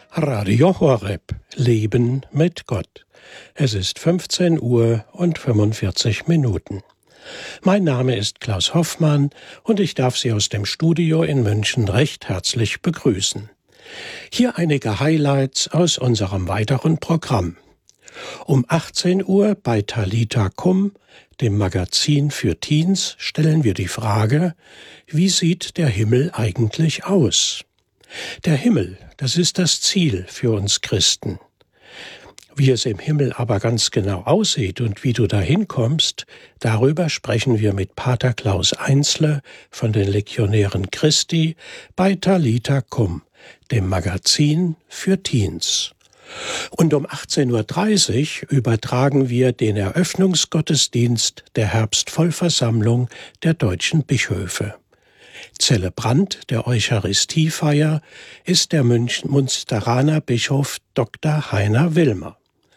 Radio Horeb. Leben mit Gott. Es ist 15 Uhr und 45 Minuten. Mein Name ist Klaus Hoffmann und ich darf Sie aus dem Studio in München recht herzlich begrüßen. Hier einige Highlights aus unserem weiteren Programm. Um 18 Uhr bei Talita Kum, dem Magazin für Teens, stellen wir die Frage: Wie sieht der Himmel eigentlich aus? Der Himmel, das ist das Ziel für uns Christen. Wie es im Himmel aber ganz genau aussieht und wie du dahin kommst, darüber sprechen wir mit Pater Klaus Einzle von den Legionären Christi bei Talita Kum, dem Magazin für Teens. Und um 18.30 Uhr übertragen wir den Eröffnungsgottesdienst der Herbstvollversammlung der deutschen Bischöfe. Zelebrant der Eucharistiefeier ist der Münsteraner Bischof Dr. Heiner Wilmer.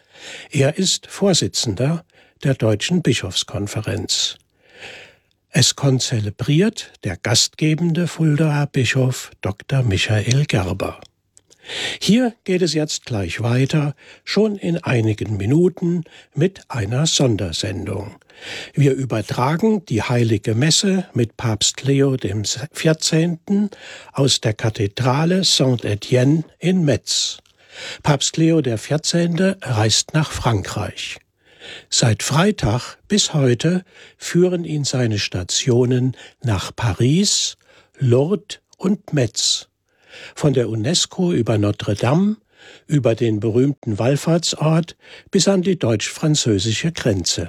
Er ist Vorsitzender der Deutschen Bischofskonferenz. Es konzelebriert der gastgebende Fuldaer Bischof Dr. Michael Gerber. Hier geht es jetzt gleich weiter, schon in einigen Minuten mit einer Sondersendung. Wir übertragen die Heilige Messe mit Papst Leo XIV. Aus der Kathedrale Saint-Étienne in Metz. Papst Leo XIV. Reist nach Frankreich. Seit Freitag bis heute führen ihn seine Stationen nach Paris, Lourdes und Metz. Von der UNESCO über Notre Dame, über den berühmten Wallfahrtsort bis an die deutsch-französische Grenze.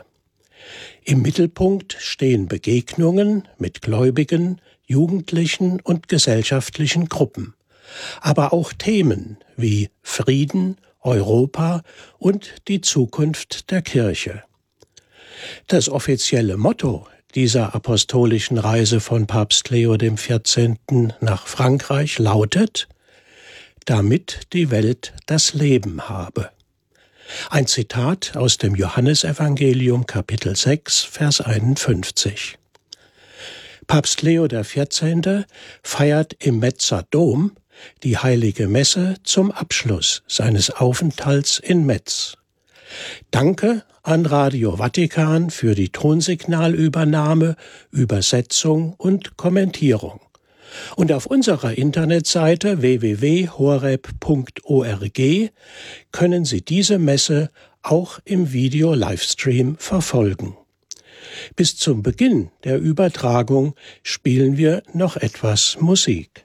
Im Mittelpunkt stehen Begegnungen mit Gläubigen, Jugendlichen und gesellschaftlichen Gruppen, aber auch Themen wie Frieden, Europa und die Zukunft der Kirche. Das offizielle Motto dieser apostolischen Reise von Papst Leo XIV. Nach Frankreich lautet: Damit die Welt das Leben habe. Ein Zitat aus dem Johannesevangelium Kapitel 6, Vers 51. Papst Leo XIV. Feiert im Metzer Dom die Heilige Messe zum Abschluss seines Aufenthalts in Metz. Danke an Radio Vatikan für die Tonsignalübernahme, Übersetzung und Kommentierung. Und auf unserer Internetseite www.horeb.org können Sie diese Messe auch im Video-Livestream verfolgen. Bis zum Beginn der Übertragung spielen wir noch etwas Musik.